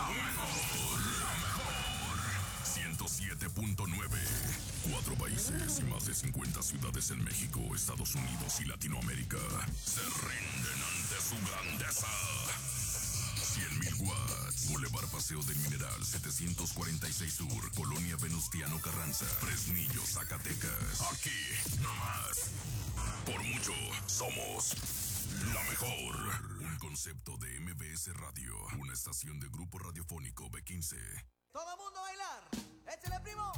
107.9. 4 países y más de 50 ciudades en México, Estados Unidos y Latinoamérica se rinden ante su grandeza. 100.000 watts. Boulevard Paseo del Mineral, 746 Sur, Colonia Venustiano Carranza, Fresnillo, Zacatecas. Aquí, no más. Por mucho, somos la mejor. Un concepto de MBS Radio, una estación de Grupo Radiofónico B15. ¡Todo mundo a bailar! ¡Échale, primo!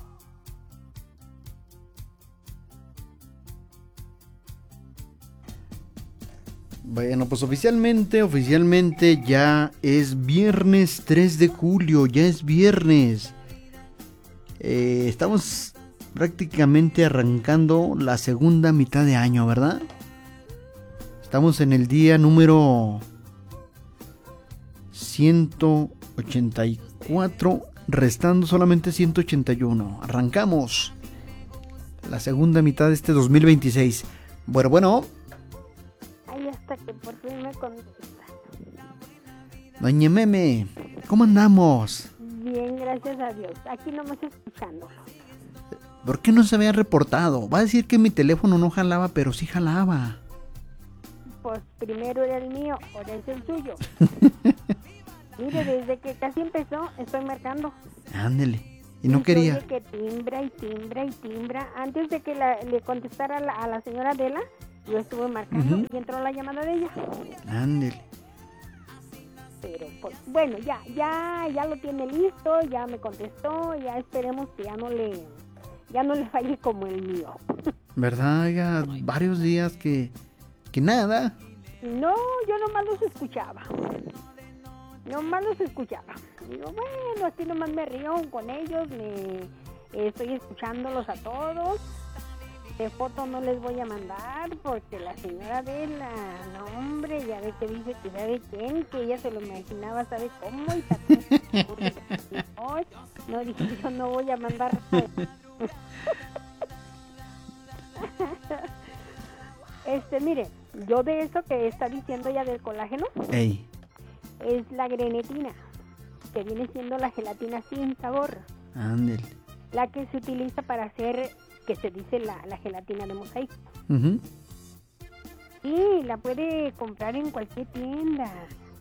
Bueno, pues oficialmente ya es viernes 3 de julio, ya es viernes. Estamos prácticamente arrancando la segunda mitad de año, ¿verdad? Estamos en el día número 184, restando solamente 181. Arrancamos la segunda mitad de este 2026. Bueno. Ahí hasta que por fin me contesta. Doña Meme, ¿cómo andamos? Bien, gracias a Dios. Aquí nomás escuchándolo. ¿Por qué no se había reportado? Va a decir que mi teléfono no jalaba, pero sí jalaba. Pues primero era el mío, ahora es el suyo. Mire, desde que casi empezó, estoy marcando. Ándele. Y no quería. Oye, que timbra y timbra y timbra. Antes de que le contestara a la señora Adela, yo estuve marcando y entró la llamada de ella. Ándele. Pero pues, bueno, ya lo tiene listo, ya me contestó, ya esperemos que ya no le falle como el mío. ¿Verdad? Ya varios días que nada. No, yo nomás los escuchaba. Digo, bueno, aquí nomás me río con ellos, estoy escuchándolos a todos. De foto no les voy a mandar porque la señora de no hombre, ya ve que dice que sabe quién, que ella se lo imaginaba, sabe cómo, y no, dije, yo no voy a mandar nada. Mire, yo de eso que está diciendo ya del colágeno, Ey. es la grenetina, que viene siendo la gelatina sin sabor. Ándele. La que se utiliza para hacer, que se dice la gelatina de mosaico. Y la puede comprar en cualquier tienda.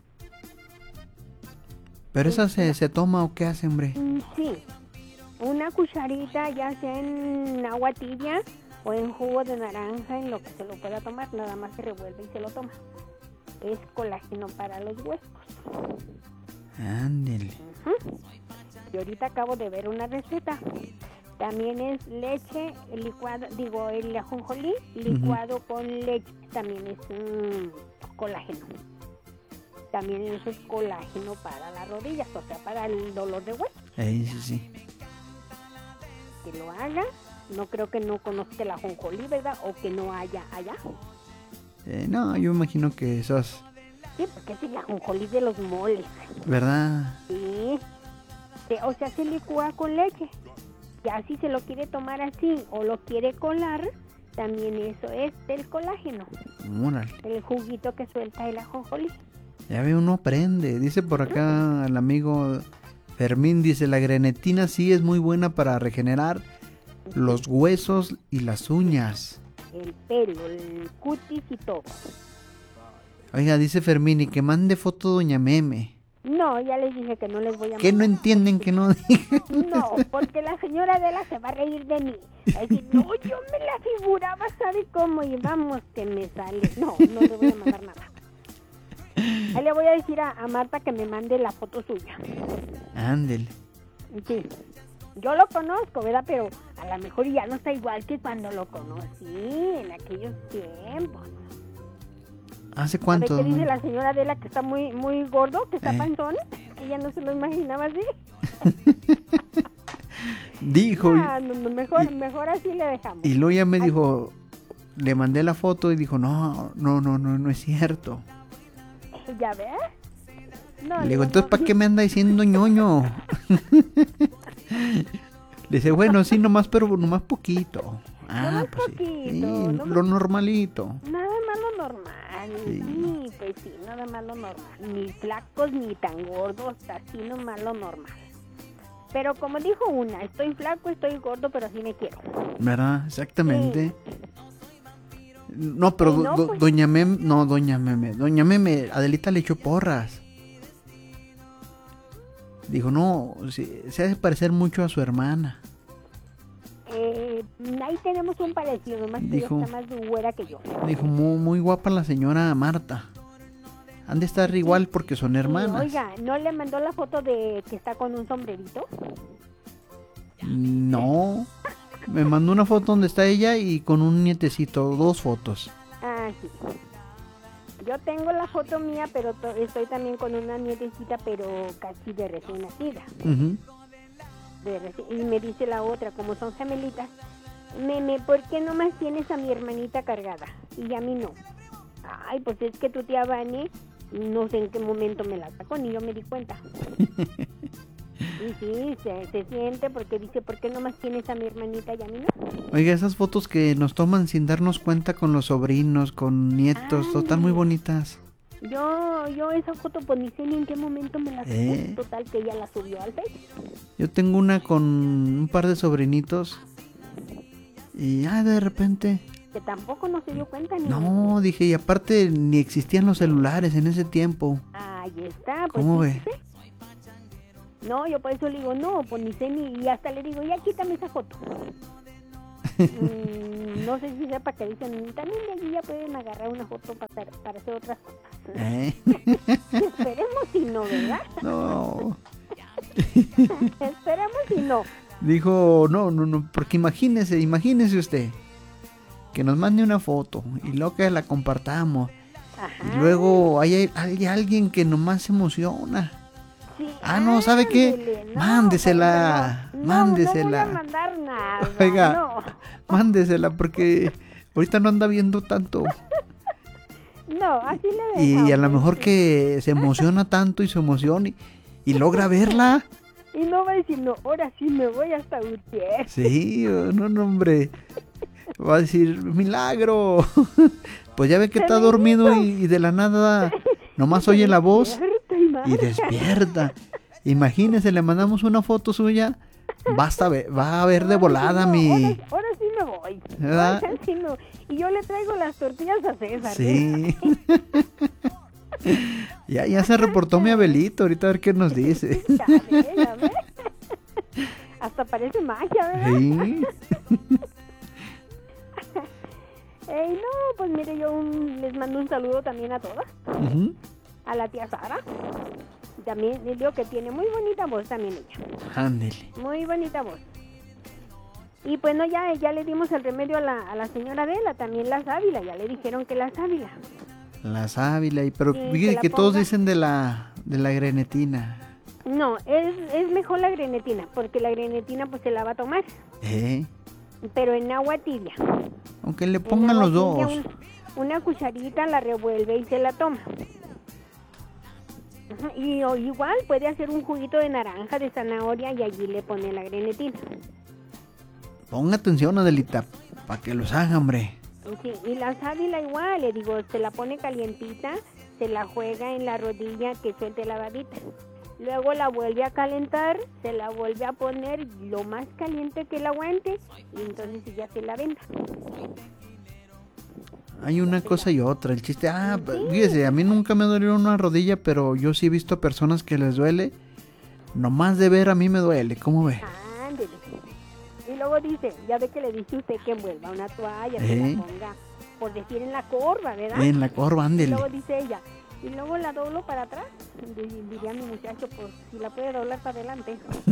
¿Pero esa se toma o qué hace, hombre? Sí, una cucharita, ya sea en agua tibia o en jugo de naranja, en lo que se lo pueda tomar, nada más se revuelve y se lo toma. Es colágeno para los huesos. Ándele. Y ahorita acabo de ver una receta. También es leche licuada, el ajonjolí licuado con leche, también es colágeno. También eso es colágeno para las rodillas, o sea, para el dolor de huesos. Sí. Que lo haga. No creo que no conozca el ajonjolí, ¿verdad? O que no haya allá. No, yo imagino que esas... Sí, porque es el ajonjolí de los moles. ¿Verdad? Sí. O sea, se licúa con leche. Ya si se lo quiere tomar así o lo quiere colar, también eso es del colágeno. Órale. El juguito que suelta el ajonjolí. Ya ve, uno aprende. Dice por acá el amigo Fermín, dice, la grenetina sí es muy buena para regenerar los huesos y las uñas. El pelo, el cutis y todo. Oiga, dice Fermín, y que mande foto doña Meme. No, ya les dije que no les voy a mandar. ¿Qué no entienden que no digan? No, porque la señora Adela se va a reír de mí. Va a decir, no, yo me la figuraba, ¿sabe cómo? Y vamos, que me sale. No le voy a mandar nada. Ahí le voy a decir a Marta que me mande la foto suya. Ándele. Sí, yo lo conozco, ¿verdad? Pero a lo mejor ya no está igual que cuando lo conocí, en aquellos tiempos. ¿Hace cuánto? ¿Qué dice la señora Adela que está muy muy gordo, que está panzón? Ella no se lo imaginaba así. Dijo. No, mejor así le dejamos. Y luego ya me dijo, le mandé la foto y dijo, no es cierto. ¿Ya ves? No, le digo, entonces, ¿para qué me anda diciendo ñoño? Le dice, bueno, sí, nomás poquito. Nomás pues poquito. sí, lo normalito. Nada más lo normal. Sí, Pues sí, nada más lo normal. Ni flacos ni tan gordos, así nomás lo normal. Pero como dijo una, estoy flaco, estoy gordo, pero así me quiero. ¿Verdad? Exactamente. No, pero Sí, no, pues. doña Meme, Adelita le echó porras. Dijo, no, se hace parecer mucho a su hermana. Ahí tenemos un parecido, nomás que Dijo- ella está más güera que yo. Dijo, muy guapa la señora Marta. Han de estar igual porque son hermanas. Oiga, ¿no le mandó la foto de que está con un sombrerito? No, me mandó una foto donde está ella y con un nietecito, 2 fotos. Ah, sí. Yo tengo la foto mía, pero estoy también con una nietecita, pero casi de recién nacida. Ujú. Y me dice la otra, como son gemelitas, Meme, ¿por qué nomás tienes a mi hermanita cargada y a mí no? Ay, pues es que tu tía Vane, no sé en qué momento me la sacó, ni yo me di cuenta. Y sí, se siente porque dice, ¿por qué nomás tienes a mi hermanita y a mí no? Oiga, esas fotos que nos toman sin darnos cuenta con los sobrinos, con nietos, están muy bonitas. Yo esa foto pues ni sé ni en qué momento me la sacó, total que ella la subió al Facebook. Yo tengo una con un par de sobrinitos y de repente, Que tampoco no se dio cuenta ni... no, dije, y aparte ni existían los celulares en ese tiempo. Ahí está, pues ¿Cómo sí, ve? sí. No, yo por eso le digo, no, pues ni sé ni... Y hasta le digo, ya quítame esa foto. No sé si sepa que dicen, también de allí ya pueden agarrar una foto para hacer otras cosas. Esperemos si no, ¿verdad? No, Esperemos si no. dijo, no, porque imagínese usted que nos mande una foto y luego que la compartamos. Ajá. Y luego hay alguien que nomás se emociona. Sí, No, ¿sabe qué? ándele, no, Mándesela, no, mándesela. No voy a mandar nada. Oiga, No. mándesela porque ahorita no anda viendo tanto. No, así le dejamos. Y a lo mejor que se emociona tanto y se emociona y logra verla. Y no va a decir, no, ahora sí me voy hasta Gutiérrez. Sí, no, hombre. Va a decir, milagro. Pues ya ve que está dormido y de la nada nomás oye la voz y despierta. Imagínese, le mandamos una foto suya. Va a ver de volada mi... Ahora sí me voy. ¿Verdad? Ahora sí no. Y yo le traigo las tortillas a César. Sí. Ya se reportó mi Abelito, ahorita a ver qué nos dice. Ya ve. Hasta parece magia, ¿verdad? Sí. No, pues mire, yo les mando un saludo también a todas. Ujú. A la tía Sara. También les digo que tiene muy bonita voz también ella. Ándele. Muy bonita voz. Y pues no, ya le dimos el remedio a la señora Adela, también la sábila, ya le dijeron que la sábila. La sábila, pero Sí, fíjate la que todos ponga. dicen de la grenetina. No, es mejor la grenetina, porque la grenetina pues se la va a tomar, pero en agua tibia. Aunque le En pongan agua los tibia, dos. Una cucharita la revuelve y se la toma. Ajá, y o igual puede hacer un juguito de naranja, de zanahoria y allí le pone la grenetina. Ponga atención, Adelita, para que los haga, hombre. Sí, y la sábila igual, le digo, se la pone calientita, se la juega en la rodilla que suelte la babita. Luego la vuelve a calentar, se la vuelve a poner lo más caliente que la aguante y entonces ya se la venda. Hay una cosa y otra, el chiste, fíjese, a mí nunca me dolió una rodilla, pero yo sí he visto personas que les duele, nomás de ver a mí me duele, ¿cómo ve? Ándele. Y luego dice, ya ve que le dice usted que envuelva una toalla, que la ponga, por decir, en la corva, ¿verdad? En la corva, Y ándele. luego dice ella, y luego la doblo para atrás, diría mi muchacho, pues si la puede doblar para adelante.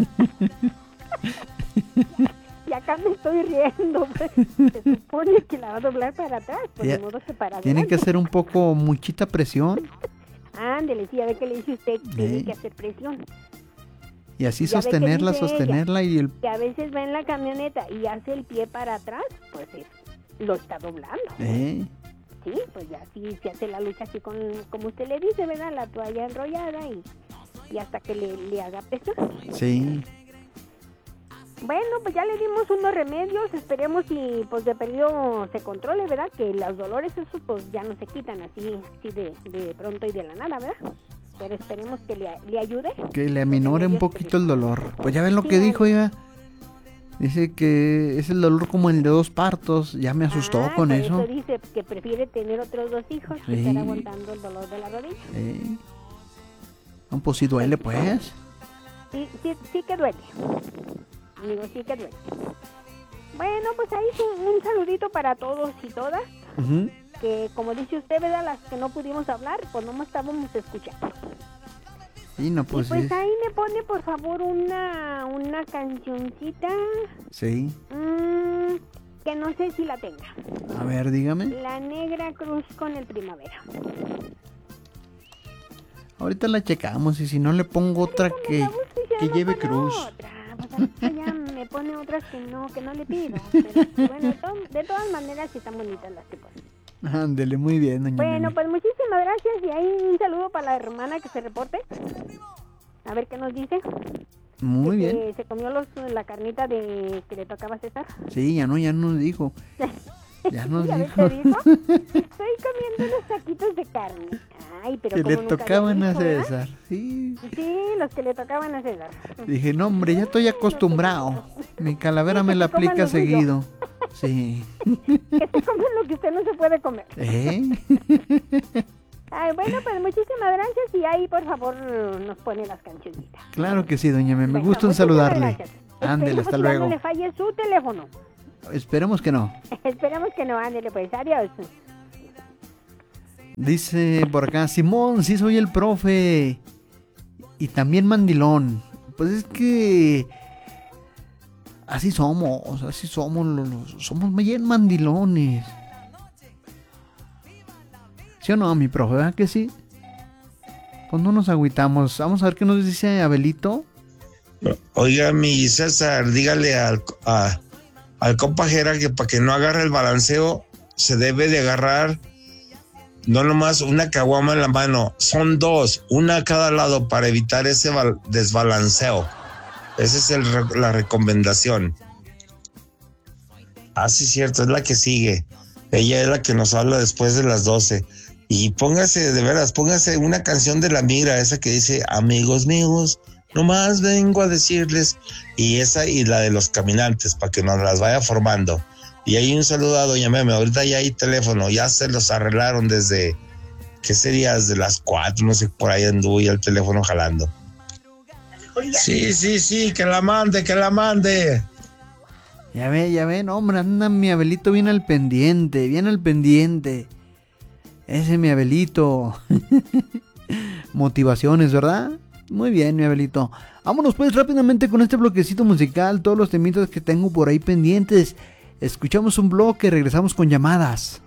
Y acá me estoy riendo, pues, se supone que la va a doblar para atrás, pues de modo que para Tiene adelante. que hacer un poco, muchita presión Ándele, sí, a ver qué le dice usted, tiene que hacer presión. y así Ya ve que sostenerla, dice sostenerla y el... Que a veces va en la camioneta y hace el pie para atrás, pues lo está doblando. Sí, pues ya sí se hace la lucha así con, como usted le dice, ¿verdad? La toalla enrollada y hasta que le haga presión. Sí. Bueno, pues ya le dimos unos remedios, esperemos y pues de perdido se controle, ¿verdad? Que los dolores esos pues ya no se quitan así de pronto y de la nada, ¿verdad? Pero esperemos que le ayude. Que le aminore un poquito el dolor. Pues ya ven lo que dijo, ya. Dice que es el dolor como el de 2 partos. Ya me asustó con por eso. Dice que prefiere tener otros 2 hijos que estar aguantando el dolor de la rodilla. No, pues sí duele, pues. Sí que duele. Amigo, sí que duele. Bueno, pues ahí un saludito para todos y todas. Que como dice usted, ¿verdad? Las que no pudimos hablar, pues no estábamos escuchando. Sí, no, pues, y pues ahí me pone, por favor, una cancioncita. Sí. Que no sé si la tenga. A ver, dígame. La Negra Cruz con el Primavera. Ahorita la checamos y si no le pongo otra que lleve cruz. Pues ya me pone otras que no le pido. Pero, bueno, de todas maneras sí están bonitas las que ponen. Ándele, muy bien, doña Bueno, Nelly. pues muchísimas gracias y ahí un saludo para la hermana que se reporte. A ver qué nos dice. Muy bien. Se comió la carnita que le tocaba a César. Sí, ya nos dijo. Ya nos ¿Ya dijo. te dijo? Estoy comiendo unos taquitos de carne. Ay, pero que como le nunca tocaban lo a dijo, ¿verdad? César. Sí. Sí, los que le tocaban a César. Dije, no, hombre, ya estoy acostumbrado. Mi calavera me la que coman aplica lo suyo. seguido. Sí. Que se comen lo que usted no se puede comer. Ay, bueno, pues muchísimas gracias y ahí por favor nos pone las cancioncitas. Claro que sí, doña Me Bueno, gusta en muchísimas saludarle. gracias. Ándele, hasta Esperemos que ya luego. no le falle su teléfono. Esperemos que no. Esperemos que no, ándele pues, adiós. Dice por acá, Simón, sí soy el profe. Y también mandilón. Pues es que así somos, somos bien mandilones. ¿Sí o no, mi profe? ¿Verdad que sí? Pues no nos agüitamos. Vamos a ver qué nos dice Abelito. Oiga, mi César, dígale al compa Jera que para que no agarre el balanceo, se debe de agarrar no nomás una caguama en la mano, son 2, una a cada lado para evitar ese desbalanceo. Esa es la recomendación. Ah, sí, cierto, es la que sigue. Ella es la que nos habla después de las 12. Y póngase, de veras, póngase una canción de La Migra, esa que dice, amigos míos, nomás vengo a decirles, y esa y la de Los Caminantes, para que nos las vaya formando. Y ahí un saludo a doña Meme, ahorita ya hay teléfono, ya se los arreglaron desde, ¿qué sería? Desde las 4, no sé, por ahí anduvo ya el teléfono jalando. Sí, que la mande. Ya ve, no, hombre, anda mi Abelito bien al pendiente. Ese mi Abelito. Motivaciones, ¿verdad? Muy bien, mi Abelito. Vámonos pues rápidamente con este bloquecito musical, todos los temitas que tengo por ahí pendientes. Escuchamos un bloque, regresamos con llamadas.